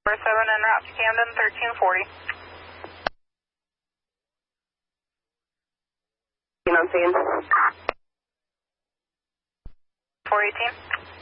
7 en route to Camden, 1340. On scene. 418.